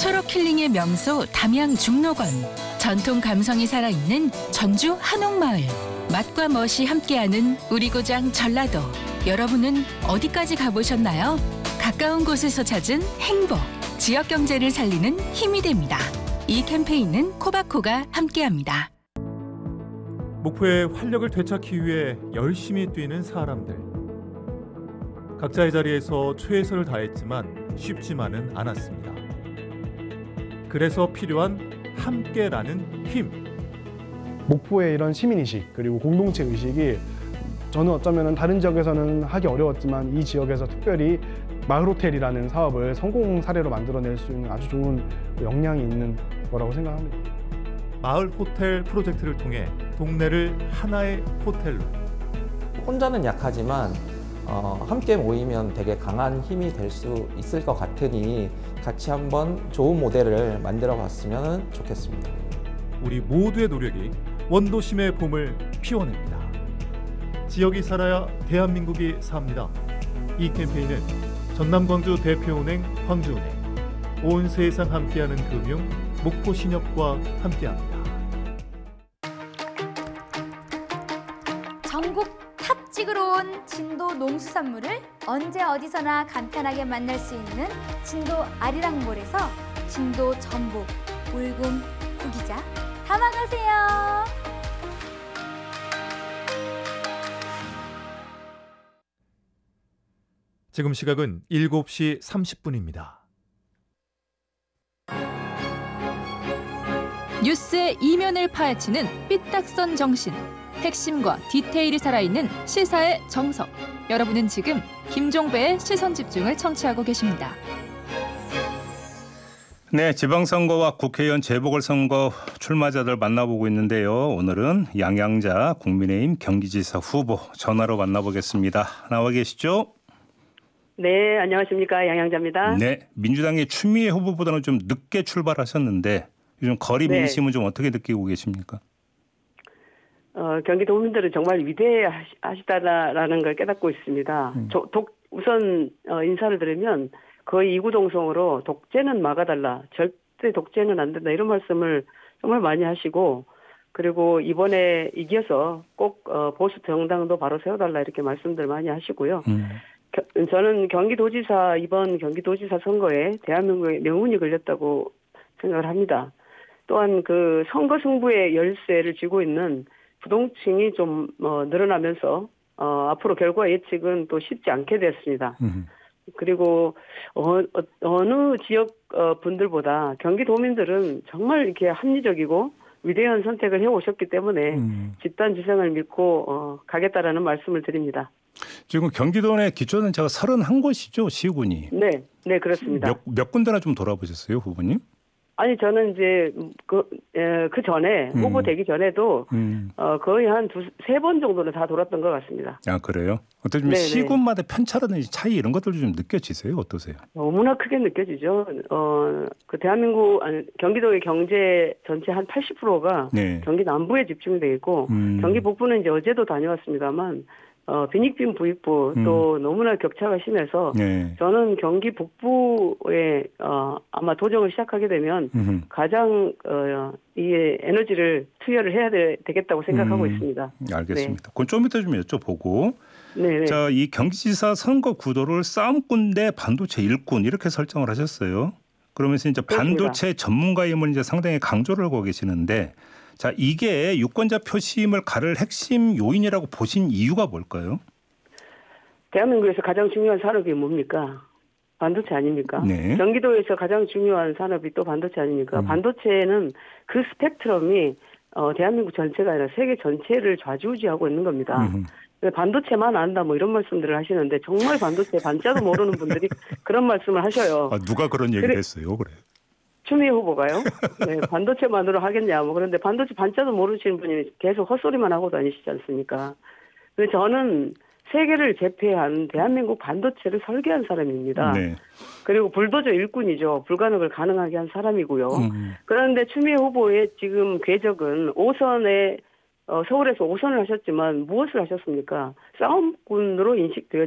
초록 힐링의 명소 담양 중록원. 전통 감성이 살아있는 전주 한옥마을. 맛과 멋이 함께하는 우리 고장 전라도. 여러분은 어디까지 가보셨나요? 가까운 곳에서 찾은 행복. 지역 경제를 살리는 힘이 됩니다. 이 캠페인은 코바코가 함께합니다. 목포의 활력을 되찾기 위해 열심히 뛰는 사람들. 각자의 자리에서 최선을 다했지만 쉽지만은 않았습니다. 그래서 필요한 함께라는 힘. 목포의 이런 시민의식 그리고 공동체 의식이 저는 어쩌면 다른 지역에서는 하기 어려웠지만 이 지역에서 특별히 마을호텔이라는 사업을 성공 사례로 만들어낼 수 있는 아주 좋은 역량이 있는 거라고 생각합니다. 마을호텔 프로젝트를 통해 동네를 하나의 호텔로. 혼자는 약하지만 함께 모이면 되게 강한 힘이 될 수 있을 것 같으니 같이 한번 좋은 모델을 만들어 봤으면 좋겠습니다. 우리 모두의 노력이 원도심의 봄을 피워냅니다. 지역이 살아야 대한민국이 삽니다. 이 캠페인은 전남광주 대표은행 광주은행, 온 세상 함께하는 금융 목포신협과 함께합니다. 전국 탑 찍으러 온 진도 농수산물을 언제 어디서나 간편하게 만날 수 있는 진도 아리랑몰에서 진도 전복, 울금, 구기자 담아가세요. 지금 시각은 7시 30분입니다. 뉴스의 이면을 파헤치는 삐딱선 정신. 핵심과 디테일이 살아있는 시사의 정석. 여러분은 지금 김종배의 시선집중을 청취하고 계십니다. 네, 지방선거와 국회의원 재보궐선거 출마자들 만나보고 있는데요. 오늘은 양양자 국민의힘 경기지사 후보 전화로 만나보겠습니다. 나와 계시죠? 네, 안녕하십니까. 양양자입니다. 네, 민주당의 추미애 후보보다는 좀 늦게 출발하셨는데 요즘 거리 민심은 좀 어떻게 느끼고 계십니까? 경기도민들은 정말 위대하시다라는 걸 깨닫고 있습니다. 우선 인사를 들으면 거의 이구동성으로 독재는 막아달라, 절대 독재는 안 된다 이런 말씀을 정말 많이 하시고, 그리고 이번에 이겨서 꼭 보수 정당도 바로 세워달라 이렇게 말씀들 많이 하시고요. 저는 이번 경기도지사 선거에 대한민국의 명운이 걸렸다고 생각을 합니다. 또한 그 선거 승부의 열쇠를 쥐고 있는 부동층이 좀 늘어나면서 앞으로 결과 예측은 또 쉽지 않게 됐습니다. 그리고 어느 지역 분들보다 경기도민들은 정말 이렇게 합리적이고 위대한 선택을 해오셨기 때문에 집단지성을 믿고 가겠다라는 말씀을 드립니다. 지금 경기도 내 기초단체가 31곳이죠, 시군이. 네, 그렇습니다. 몇 군데나 좀 돌아보셨어요, 후보님? 아니, 저는 이제 그 전에 후보 되기 전에도 거의 한 세 번 정도는 다 돌았던 것 같습니다. 아, 그래요? 어떻게 좀 시군마다 편차라든지 차이 이런 것들도 좀 느껴지세요? 어떠세요? 너무나 크게 느껴지죠. 그 경기도의 경제 전체 한 80%가 경기 남부에 집중돼 있고 경기 북부는 이제 어제도 다녀왔습니다만 빈익빈 부익부 또 너무나 격차가 심해서 저는 경기 북부에 아마 도정을 시작하게 되면 가장 이 에너지를 투여를 해야 되겠다고 생각하고 있습니다. 알겠습니다. 그건 좀 이따 좀 여쭤보고. 네. 자, 이 경기지사 선거 구도를 싸움꾼 대 반도체 일꾼 이렇게 설정을 하셨어요. 그러면서 이제 그렇습니다. 반도체 전문가임을 이제 상당히 강조를 하고 계시는데, 자, 이게 유권자 표심을 가를 핵심 요인이라고 보신 이유가 뭘까요? 대한민국에서 가장 중요한 산업이 뭡니까? 반도체 아닙니까? 네. 경기도에서 가장 중요한 산업이 또 반도체 아닙니까? 반도체는 그 스펙트럼이 대한민국 전체가 아니라 세계 전체를 좌지우지하고 있는 겁니다. 반도체만 안다 뭐 이런 말씀들을 하시는데 정말 반도체 반자도 모르는 분들이 그런 말씀을 하셔요. 누가 그런 얘기를 했어요? 그래. 추미애 후보가요? 네, 반도체만으로 하겠냐. 뭐 그런데 반도체 반자도 모르시는 분이 계속 헛소리만 하고 다니시지 않습니까? 근데 저는 세계를 제패한 대한민국 반도체를 설계한 사람입니다. 네. 그리고 불도저 일꾼이죠. 불가능을 가능하게 한 사람이고요. 그런데 추미애 후보의 지금 궤적은 5선에 서울에서 5선을 하셨지만 무엇을 하셨습니까? 싸움꾼으로 인식되어